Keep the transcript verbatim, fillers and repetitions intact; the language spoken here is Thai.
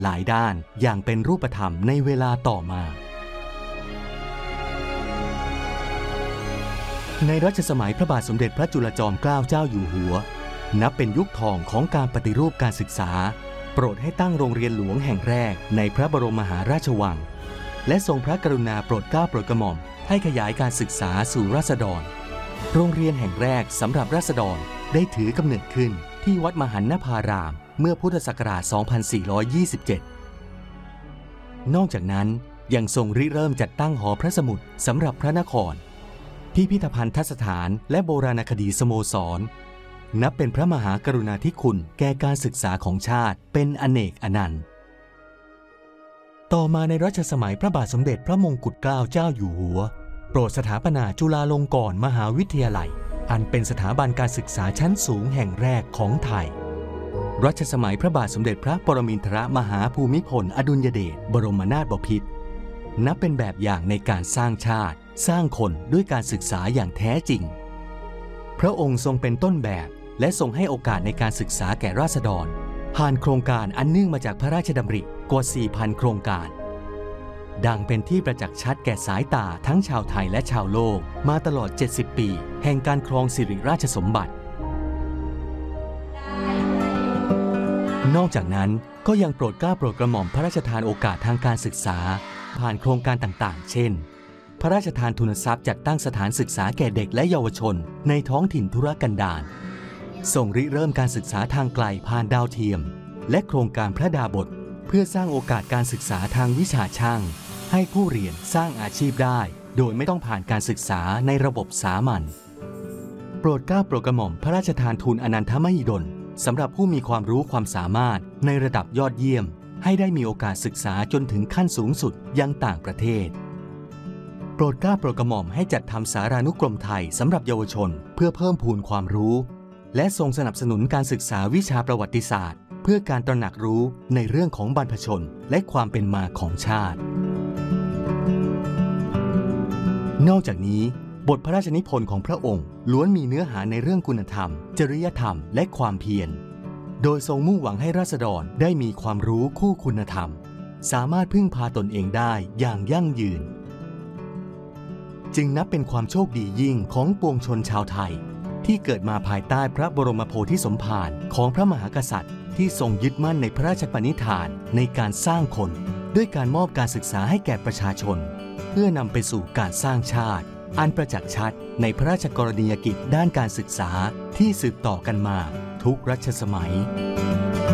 หลายด้านอย่างเป็นรูปธรรมในเวลาต่อมาในรัชสมัยพระบาทสมเด็จพระจุลจอมเกล้าเจ้าอยู่หัวนับเป็นยุคทองของการปฏิรูปการศึกษาโปรดให้ตั้งโรงเรียนหลวงแห่งแรกในพระบรมมหาราชวังและทรงพระกรุณาโปรดเกล้าโปรดกระหม่อมให้ขยายการศึกษาสู่ราษฎรโรงเรียนแห่งแรกสำหรับราษฎรได้ถือกำเนิดขึ้นที่วัดมหันนภารามเมื่อพุทธศักราช สองพันสี่ร้อยยี่สิบเจ็ด นอกจากนั้นยังทรงริเริ่มจัดตั้งหอพระสมุดสำหรับพระนครพิพิธภัณฑสถานและโบราณคดีสโมสรนับเป็นพระมหากรุณาธิคุณแก่การศึกษาของชาติเป็นอเนกอนันต์ต่อมาในรัชสมัยพระบาทสมเด็จพระมงกุฎเกล้าเจ้าอยู่หัวโปรดสถาปนาจุฬาลงกรณ์มหาวิทยาลัยอันเป็นสถาบันการศึกษาชั้นสูงแห่งแรกของไทยรัชสมัยพระบาทสมเด็จพระปรมินทรมหาภูมิพลอดุลยเดชบรมนาถบพิตรนับเป็นแบบอย่างในการสร้างชาติสร้างคนด้วยการศึกษาอย่างแท้จริงพระองค์ทรงเป็นต้นแบบและทรงให้โอกาสในการศึกษาแก่ราษฎรผ่านโครงการอันเนื่องมาจากพระราชดำริกว่า สี่พัน โครงการดังเป็นที่ประจักษ์ชัดแก่สายตาทั้งชาวไทยและชาวโลกมาตลอดเจ็ดสิบปีแห่งการครองสิริราชสมบัตินอกจากนั้นก็ยังโปรดเกล้าโปรดกระหม่อมพระราชทานโอกาสทางการศึกษาผ่านโครงการต่างๆเช่นพระราชทานทุนทรัพย์จัดตั้งสถานศึกษาแก่เด็กและเยาวชนในท้องถิ่นธุรกันดารส่งริเริ่มการศึกษาทางไกลผ่านดาวเทียมและโครงการพระดาบทเพื่อสร้างโอกาสการศึกษาทางวิชาช่างให้ผู้เรียนสร้างอาชีพได้โดยไม่ต้องผ่านการศึกษาในระบบสามัญโปรดเกล้าโปรดกระหม่อมพระราชทานทุนอนันทมหิดลสำหรับผู้มีความรู้ความสามารถในระดับยอดเยี่ยมให้ได้มีโอกาสศึกษาจนถึงขั้นสูงสุดยังต่างประเทศโปรดเกล้าโปรดกระหม่อมให้จัดทำสารานุกรมไทยสำหรับเยาวชนเพื่อเพิ่มพูนความรู้และทรงสนับสนุนการศึกษาวิชาประวัติศาสตร์เพื่อการตระหนักรู้ในเรื่องของบรรพชนและความเป็นมาของชาตินอกจากนี้บทพระราชนิพนธ์ของพระองค์ล้วนมีเนื้อหาในเรื่องคุณธรรมจริยธรรมและความเพียรโดยทรงมุ่งหวังให้ราษฎรได้มีความรู้คู่คุณธรรมสามารถพึ่งพาตนเองได้อย่างยั่งยืนจึงนับเป็นความโชคดียิ่งของปวงชนชาวไทยที่เกิดมาภายใต้พระบรมโพธิสมภารของพระมหากษัตริย์ที่ทรงยึดมั่นในพระราชปณิธานในการสร้างคนด้วยการมอบการศึกษาให้แก่ประชาชนเพื่อนำไปสู่การสร้างชาติอันประจักษ์ชัดในพระราชกรณียกิจด้านการศึกษาที่สืบต่อกันมาทุกรัชสมัย